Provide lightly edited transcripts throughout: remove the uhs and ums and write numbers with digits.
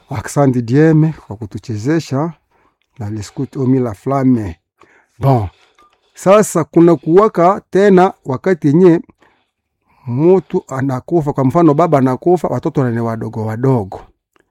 Asante Dieme kwa kutuchezesha na Lescout Omi la Flamme. Bon, sasa kuna kuwaka tena wakati yenye mtu anakufa, kwa mfano baba anakufa, watoto ni wadogo wadogo.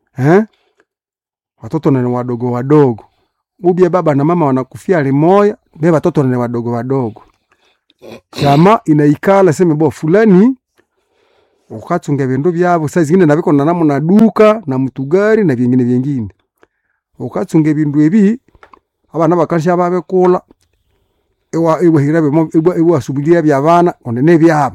Watoto ni wadogo wadogo. Ubia baba na mama wanakufia limoya, beba watoto ni wadogo wadogo. Chama inaikala sema bo fulani ukachunga bintu byabo, saa zingine nabiko na namu na duka na mutugari na vingine. Ukachunga bintu ebi abana bakasha babe kola ewa hirabe ewa subiria bya bana onene byabo.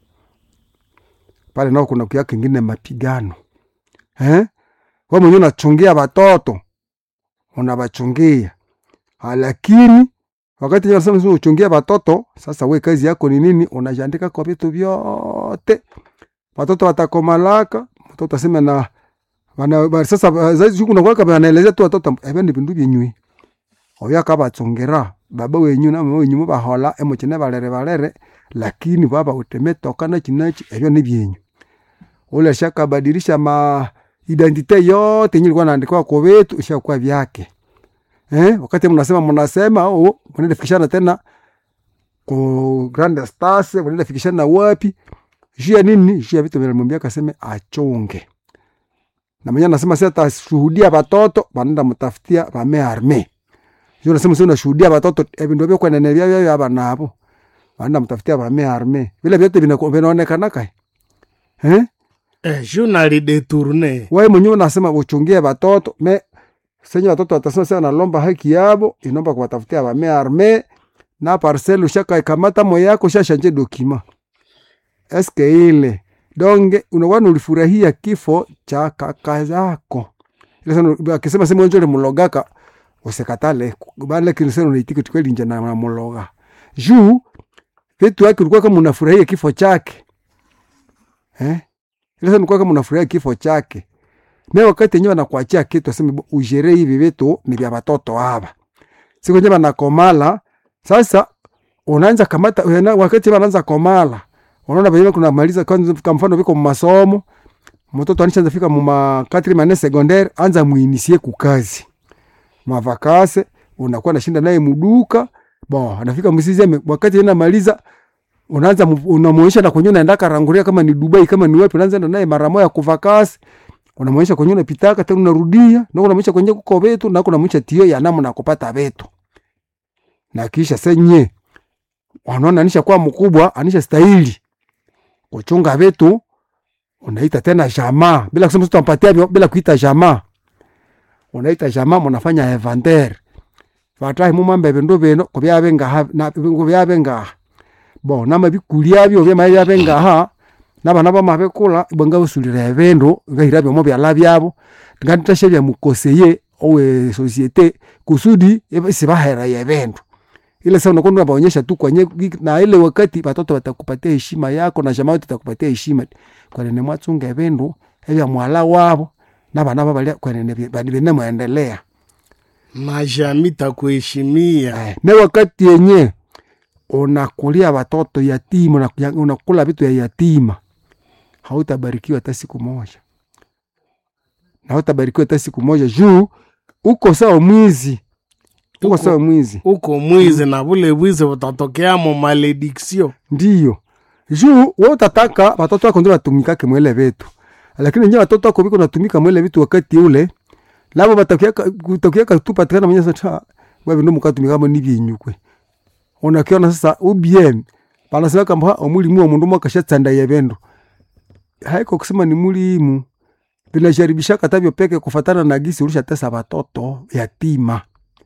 Pale nao kuna kuyaka kingine mapigano. Kwa mwenye unachungia watoto unabachungia. Lakini wakati unasema uchungia watoto, sasa we kazi yako ni nini? Unajiandika kwa vitu vyote. Watoto watakomalaka, mtoto aseme na sasa zaidi kuna kwa anaelezea tu watoto ni bintu byenywe. Oya kaba chongera baba wenyu na mama wenyu bahola emochene balere lakini baba utemetoka na kinachi ebyo ni byenyu. Ule shaka badilisha identite yote nyinyi kwa naandikwa kwa wetu ishakuwa vyake. Wakati mnasema mnaenda fikishana tena ku Grand Stars, mnaenda fikishana wapi? Jia nini? Jia vitu vinamwambia kaseme achonge. Na mwenye anasema sasa atashuhudia watoto, wanaenda mtafutia wame arme. Jio nasema sasa unashuhudia watoto ndio byo kwa nene bya abana hapo. Wanaenda mtafutia wame arme. Vile vyote vinaonekana kai. Journal détourné. Wewe mwenyewe unasema uchungie watoto, senye watoto watasema sasa nalomba haki yabo, inomba kuwatafutia wame arme na parcelle ushaka ikamata moyo yako shashanje dokima. Eske ile donge unawana ulifurahia kifo cha kaka zako. Ile sana akisema sema njole mulogaka usekatale bale kiniseno unaitiki tukweli nje na muloga. Juu vitu yake ulikuwa kama unafurahia kifo chake. Ile sana ulikuwa kama unafurahia kifo chake. Na wakati yenyewe anakuachia kitu aseme ujere hivi vitu ni vya watoto hapa. Siku njema nakomala sasa unaanza kamata wakati wanaanza komala. Unaona vile kuna maliza kwa mfano viko masomo, mtoto anishaanza fika mu 4 secondaire, anza muinisie kukazi. Mavakase unakuwa nashinda naye muduka, anafika msize wakati yeye anamaliza unaanza unamuonyesha na kwenye unaenda karanguria kama ni Dubai kama ni wapi, unaanza naye mara moja kuvakasi. Unamuonyesha kwenye unapitaka tena unarudia, na unamuonyesha kwenye kuko vetu na unamuonyesha tio ya namna kupata vetu. Na kisha senye wanaona anisha kwa mkubwa, anisha stahili kuchunga vetu, unaita tena jamaa bila kusema tutampatia bila kuita jamaa. Unaita jamaa, mnafanya inventaire. Fatahi mumambe bendo beno kubyabenga na kubyabenga. Nama bikulia byo byamayabenga nabana bamabekula ibanga busulira ebendo ngahirabyo mo byalabyabo nganditashye bya mukoseye owe societe kusudi ebisibahera yebendo. Ile sasa unakwenda baonyesha tu kwenye na ile wakati watoto watakupatia heshima yako na jamaa watakupatia heshima kwa nene mwachunga ebendo ebya mwala wabo na bana babalia kwa nene bane muendelea majami takuheshimia. Na wakati yenye unakulia watoto yatima na unakula vitu ya yatima, hautabarikiwa hata siku moja. Na hautabarikiwa hata siku moja juu uko sawa mwizi. Uko sawa mwizi. Uko mwizi na bule mwizi utatokea mo malediction. Ndiyo. Juu wewe utataka watoto wako ndio watumikake mwele vitu. Lakini nje watoto wako biko natumika mwele vitu wakati ule. Labo batakia tu patikana mwenye sasa wewe ndio mkatumika kama ni byenyukwe. Unakiona sasa ubiem. Banasema kama omulimu wa mundu mwakashatsanda yebendo. Haiko kusema ni mulimu. Binajaribisha katabyo peke kufatana na gisi ulishatesa watoto yatima.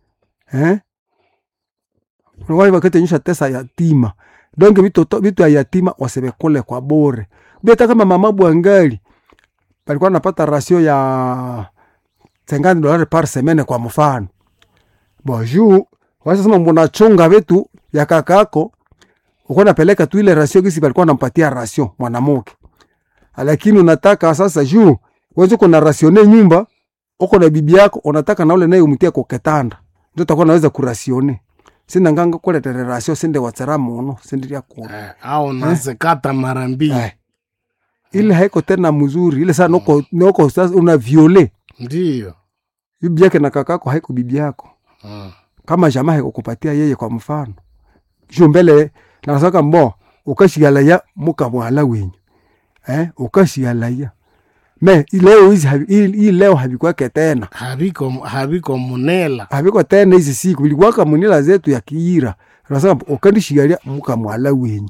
Unawahi wakati nyesha tesa yatima. Donge vitu ya yatima wasebekole kwa bore. Beta kama mama Bwangali palikuwa anapata rasio ya $50 par semaine kwa mfano. Bonjour, wasa sema mbona chunga vitu ya kakako, uko napeleka tu ile rasio gisi palikuwa anampatia rasio mwanamuke. Lakini unataka sasa juu wewe uko na rasione nyumba, uko na bibi yako, unataka na ule naye umtie kwa kitanda. Ndio utakuwa naweza kurasione. Sina nganga kule rasio sende watsaramu no, sende ya kwa. Au nazekata mara mbili. Ile haiko tena mzuri. Ile sana noko sasa una viole. Ndiyo. Bibi yake na kakako haiko bibi yako. Ah. Kama jamaa haikukupatia yeye kwa mfano. Juu mbele na nasaka mbo ukashigalaya muka mwala wenyu. Ukashigalaya. Me leo hizi leo habikwake tena. Habiko munela. Habiko tena hizi siku bilikuwa munela zetu ya kiira. Nasaka ukandishigalia muka mwala wenyu.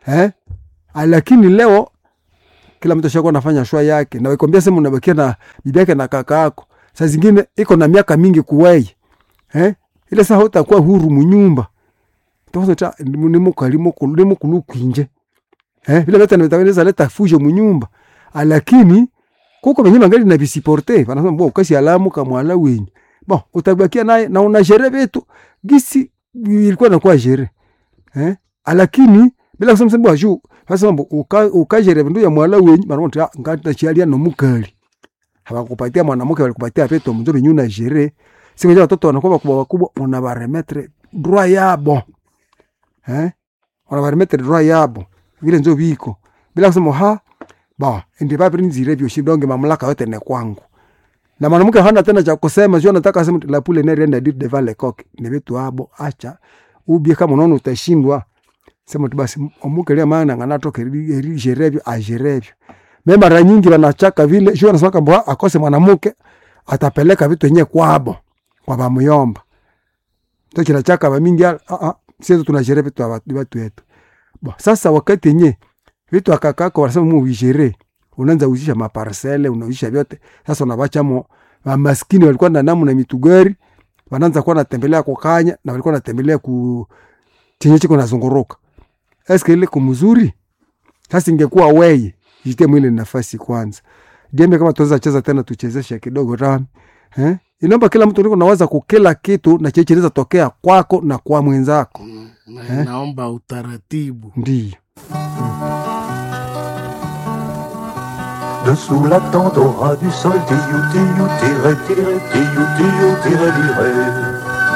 Lakini leo kila mtu shako anafanya shwa yake na wekwambia sema unabakia na bibi yake na kaka yako. Saa zingine iko na miaka mingi kuwei. Ile saa hutakuwa huru munyumba. Tozo nimukalimo kulukinje. Vile veta nitaweza leta fujo munyumba. Lakini kuko wenye mangali na visiporte, wanasema mbona ukasi alamu kama ala wenyu. Bon, utabakia naye na una jere vitu gisi ilikuwa inakuwa jere. Lakini bila kusema sema juu, sasa mambo ukajere ndio ya mwala wenyu, maana ngata chialia no mukali. Hawakupatia mwanamke walikupatia peto mzuri nyuna jere. Sio watoto wanakuwa wakubwa unabaremetre droit yabo. Unabaremetre droit yabo. Vile ndio biko. Bila kusema ndi baba nzire byo shidonge mamlaka yote ne kwangu. Na mwanamke hana tena cha kusema, sio nataka sema la pule ne renda dit devant le coq. Ni vitu abo acha. Ubie kama unaona utashindwa. Sema tu basi omuke ile maana nganatoka eri jerebyo a jerebyo. Mimi mara nyingi wanachaka vile, sio anasema kwamba akose mwanamke atapeleka vitu yenyewe kwabo. Kwa bamuyomba. Ndio kinachaka ba mingi sisi tunajerebyo tu watu wetu. Sasa wakati yenyewe vitu akakako wanasema mu ujere, unaanza uzisha maparcele, unauzisha vyote. Sasa unabacha mo maskini walikuwa na namu na mitugari, wanaanza kuwa natembelea kwa kanya na walikuwa natembelea ku chenye chiko nazungoroka. Eske ile kumzuri? Sasa ingekuwa wewe, jite mwile nafasi kwanza. Jembe kama tuweza cheza tena tuchezeshe kidogo rami. Inaomba kila mtu niko nawaza kukila kitu na cheche inaweza tokea kwako na kwa mwenzako. Naomba utaratibu. Ndiyo. Dessous la tente au ras du sol, tiyou, tiyou, tire, tire, tiyou, tiyou, tire, lire.